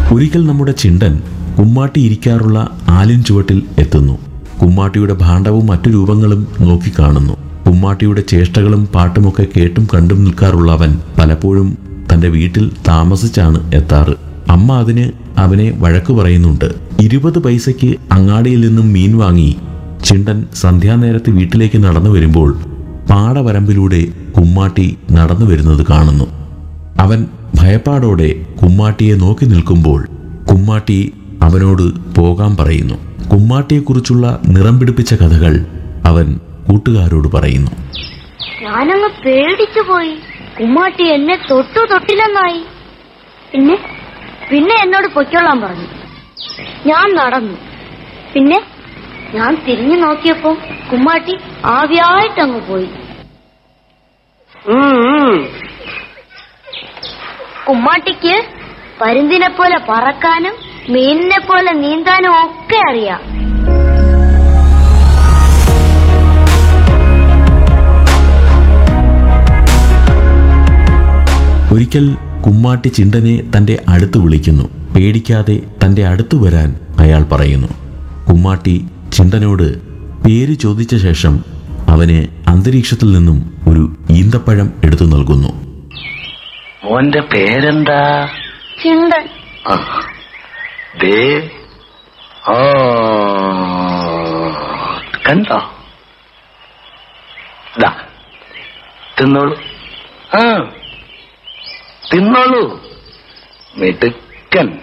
ഒരിക്കൽ നമ്മുടെ ചിണ്ടൻ കുമ്മാട്ടി ഇരിക്കാറുള്ള ആലിൻ ചുവട്ടിൽ എത്തുന്നു. കുമ്മാട്ടിയുടെ ഭാണ്ഡവും മറ്റു രൂപങ്ങളും നോക്കിക്കാണുന്നു. കുമ്മാട്ടിയുടെ ചേഷ്ടകളും പാട്ടുമൊക്കെ കേട്ടും കണ്ടും നിൽക്കാറുള്ള അവൻ പലപ്പോഴും തൻ്റെ വീട്ടിൽ താമസിച്ചാണ് എത്താറ്. അമ്മ അതിന് അവനെ വഴക്കു പറയുന്നുണ്ട്. 20 പൈസയ്ക്ക് അങ്ങാടിയിൽ നിന്നും മീൻ വാങ്ങി ചിണ്ടൻ സന്ധ്യാനേരത്ത് വീട്ടിലേക്ക് നടന്നു വരുമ്പോൾ പാടവരമ്പിലൂടെ കുമ്മാട്ടി നടന്നു വരുന്നത് കാണുന്നു. അവൻ ഭയപ്പാടോടെ കുമ്മാട്ടിയെ നോക്കി നിൽക്കുമ്പോൾ കുമ്മാട്ടി അവനോട് പോകാൻ പറയുന്നു. കുമ്മാട്ടിയെക്കുറിച്ചുള്ള നിറം പിടിപ്പിച്ച കഥകൾ അവൻ കൂട്ടുകാരോട് പറയുന്നു. ഞാനങ്ങ് പേടിച്ചു പോയി. കുമ്മാട്ടി എന്നെ തൊട്ടില്ലെന്നായി. പിന്നെ എന്നോട് പൊയ്ക്കൊള്ളാൻ പറഞ്ഞു. ഞാൻ നടന്നു. പിന്നെ ഞാൻ തിരിഞ്ഞു നോക്കിയപ്പോ കുമ്മാട്ടി ആവിയായിട്ടങ്ങ് പോയി. കുമ്മാട്ടിക്ക് പരുന്തിനെ പോലെ പറക്കാനും മീനിനെ പോലെ നീന്താനും ഒക്കെ അറിയാം. ഒരിക്കൽ കുമ്മാട്ടി ചിണ്ടനെ തൻ്റെ അടുത്ത് വിളിക്കുന്നു. പേടിക്കാതെ തൻ്റെ അടുത്ത് വരാൻ അയാൾ പറയുന്നു. കുമ്മാട്ടി ചിണ്ടനോട് പേര് ചോദിച്ച ശേഷം അവന് അന്തരീക്ഷത്തിൽ നിന്നും ഒരു ഈന്തപ്പഴം എടുത്തു നൽകുന്നു. മോന്റെ പേരെന്താ? ചിണ്ടൻ. കണ്ടോ? തിന്നോളൂ, തിന്നോളൂ, മിടുക്കൻ.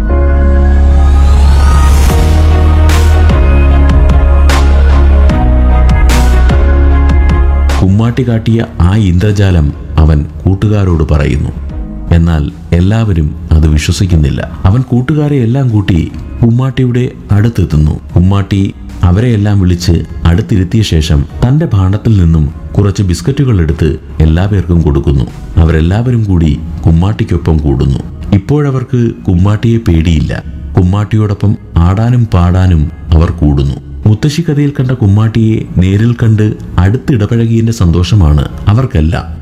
കുമ്മാട്ടി കാട്ടിയ ആ ഇന്ദ്രജാലം അവൻ കൂട്ടുകാരോട് പറയുന്നു. എന്നാൽ എല്ലാവരും അത് വിശ്വസിക്കുന്നില്ല. അവൻ കൂട്ടുകാരെ എല്ലാം കൂട്ടി കുമ്മാട്ടിയുടെ അടുത്തെത്തുന്നു. കുമ്മാട്ടി അവരെയെല്ലാം വിളിച്ച് അടുത്തിരുത്തിയ ശേഷം തൻ്റെ ഭാണ്ഡത്തിൽ നിന്നും കുറച്ച് ബിസ്ക്കറ്റുകൾ എടുത്ത് എല്ലാവർക്കും കൊടുക്കുന്നു. അവരെല്ലാവരും കൂടി കുമ്മാട്ടിക്കൊപ്പം കൂടുന്നു. ഇപ്പോഴവർക്ക് കുമ്മാട്ടിയെ പേടിയില്ല. കുമ്മാട്ടിയോടൊപ്പം ആടാനും പാടാനും അവർ കൂടുന്നു. മുത്തശ്ശി കഥയിൽ കണ്ട കുമ്മാട്ടിയെ നേരിൽ കണ്ട് അടുത്തിടപഴകിയതിന്റെ സന്തോഷമാണ് അവർക്കെല്ലാം.